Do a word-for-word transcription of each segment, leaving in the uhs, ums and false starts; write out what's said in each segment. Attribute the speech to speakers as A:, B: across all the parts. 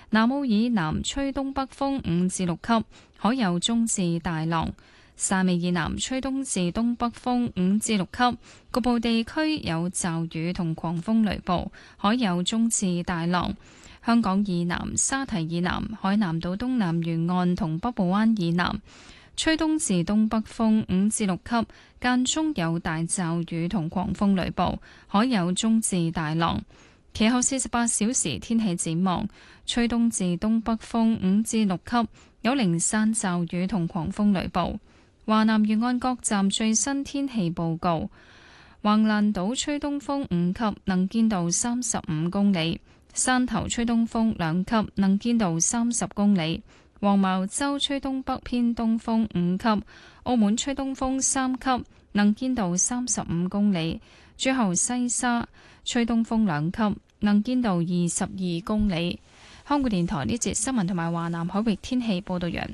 A: 南澳以南吹東北風五至六級，海有中至大浪。汕尾以南吹東至東北風五至六級，局部地區有驟雨同狂風雷暴，海有中至大浪。香港以南、沙堤以南、海南島東南沿岸同北部灣以南吹東至東北風五至六級，間中有大驟雨同狂風雷暴，海有中至大浪。其後四十八小時天氣展望，吹東至東北風五至六級，有零散驟雨同狂風雷暴。華南沿岸各站最新天氣報告：橫瀾島吹東風五級，能見度三十五公里；汕頭吹東風兩級，能見度三十公里；黃茅洲吹東北偏東風五級；澳門吹東風三級，能見度三十五公里；最後西沙吹東風兩級，能見度二十二公里。香港電台呢節新聞同埋華南海域天氣報道完。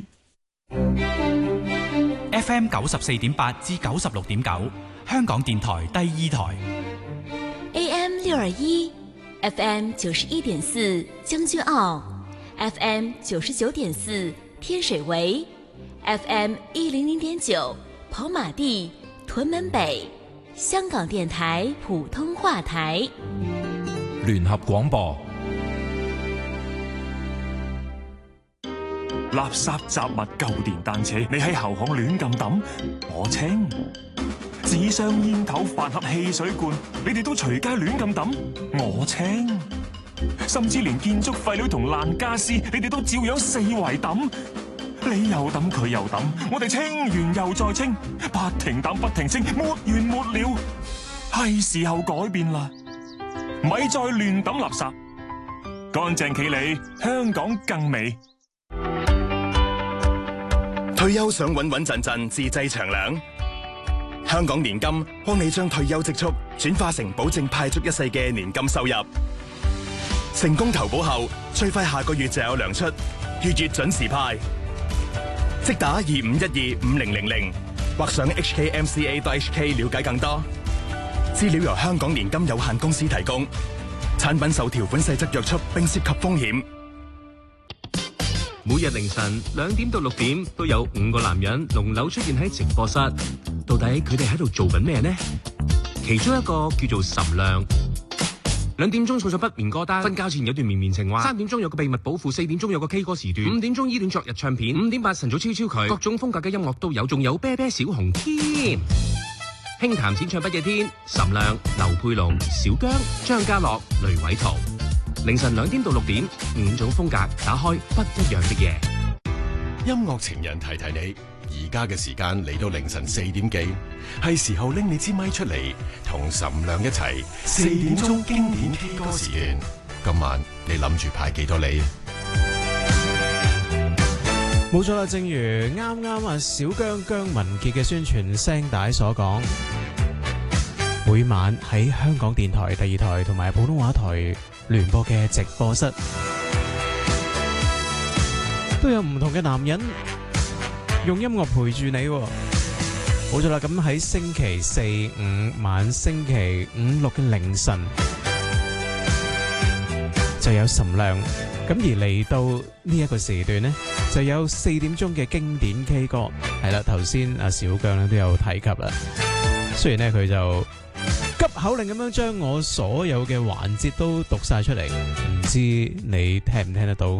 B: F M 九十四點八至九十六點九，香港電台第二台。
C: A M 六二一，F M 九十一點四將軍澳 ，F M 九十九點四天水圍 ，F M 一零零點九跑馬地屯門北，香港電台普通話台。
D: 聯合廣播。
E: 垃圾雜物舊電單車，你喺後巷亂咁抌，我清；紙箱煙頭飯盒汽水罐，你哋都隨街亂咁抌，我清；甚至連建築廢料同爛家私，你哋都照樣四圍抌，你又抌佢又抌，我哋清完又再清，不停抌不停清，沒完沒了。係時候改變啦，咪再亂抌垃圾，乾淨企理，香港更美。
F: 退休想穩穩陣陣自製長糧，香港年金幫你將退休積蓄轉化成保證派足一世嘅年金收入。成功投保後，最快下個月就有糧出，月月準時派。即打二五一二五零零零或上 H K M C A dot H K 了解更多。資料由香港年金有限公司提供，產品受條款細則約束並涉及風險。
G: 每日凌晨兩點到六點都有五個男人輪流出現喺直播室，到底佢哋喺度做緊咩呢？其中一個叫做岑亮，兩點鐘送咗不眠歌單，瞓覺前有段綿綿情話，三點鐘有個秘密保護，四點鐘有個 K 歌時段，五點鐘依戀昨日唱片，五點八晨早超超佢，各種風格嘅音樂都有，仲有啤啤小紅添。輕談淺唱不夜天，岑亮、劉佩龍、小姜、張家樂、雷偉圖。凌晨兩點到六點，五種風格打開不一樣的夜。
H: 音樂情人提提你，而家嘅時間嚟到凌晨四點幾，係時候拎你支咪出嚟，同岑亮一齊四點鐘經典 K 歌時段。今晚你諗住派幾多梨？
I: 冇錯啦，正如啱啱啊小姜姜文傑嘅宣傳聲帶所講，每晚喺香港電台第二台同埋普通話台聯播嘅直播室，都有唔同嘅男人用音樂陪住你。冇錯啦，咁喺星期四五晚、星期五六嘅凌晨就有岑亮，咁而嚟到呢一個時段呢，就有四點鐘嘅經典 K 歌。係啦，頭先阿小姜咧都有提及啦，雖然呢佢就急口令咁樣將我所有嘅環節都讀晒出嚟，唔知你聽唔聽得到？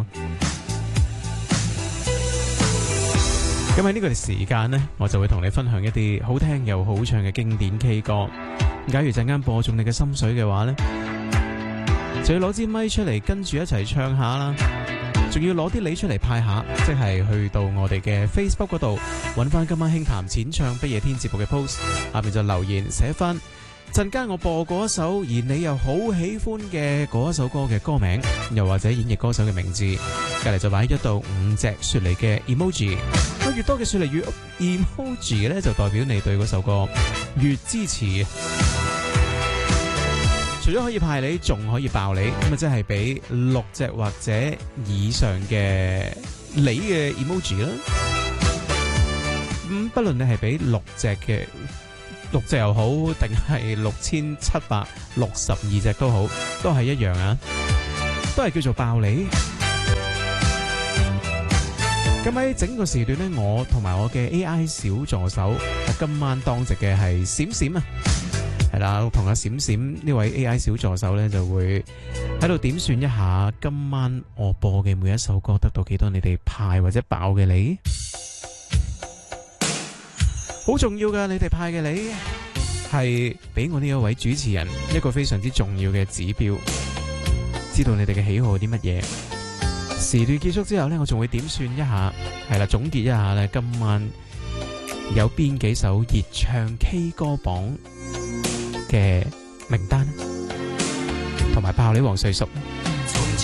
I: 咁喺呢個時間呢，我就會同你分享一啲好聽又好唱嘅經典 K 歌。假如陣間播中你嘅心水嘅話呢，就要攞支咪出嚟跟住一齊唱下啦，仲要攞啲梨出嚟派下，即係去到我哋嘅 Facebook 嗰度揾翻今晚輕談淺唱不夜天節目嘅 post， 下面就留言寫翻陣間我播過一首而你又好喜歡嘅嗰一首歌嘅歌名，又或者演繹歌手嘅名字，隔籬就擺一到五隻雪梨嘅 emoji， 越多嘅雪梨越 emoji 咧，就代表你對嗰首歌越支持。除咗可以派你，仲可以爆你，咁啊即係俾六隻或者以上嘅你嘅 emoji 啦。咁不論你係俾六隻嘅。六隻又好，定係六千七百六十二隻都好，都係一樣啊，都係叫做爆你。 咁喺整個時段呢，我同埋我嘅 A I 小助手，今晚當值嘅係閃閃啊，係啦，同阿閃閃呢位 A I 小助手呢，就會喺度點算一下今晚我播嘅每一首歌得到幾多你哋派或者爆嘅你，好重要噶，你哋派嘅你係俾我呢一位主持人一個非常之重要嘅指標，知道你哋嘅喜好係啲乜嘢。時段結束之後呢，我仲會點算一下，係啦，總結一下呢，今晚有邊幾首熱唱 K 歌榜嘅名單，同埋爆你黃歲叔。